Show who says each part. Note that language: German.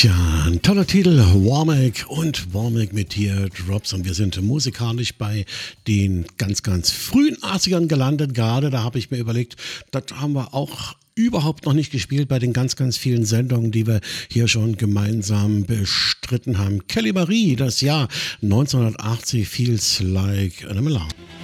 Speaker 1: Tja, ein toller Titel, Womack und Womack mit Teardrops, und wir sind musikalisch bei den ganz frühen 80ern gelandet gerade. Da habe ich mir überlegt, das haben wir auch überhaupt noch nicht gespielt bei den ganz vielen Sendungen, die wir hier schon gemeinsam bestritten haben. Kelly Marie, das Jahr 1980, Feels Like an Alarm.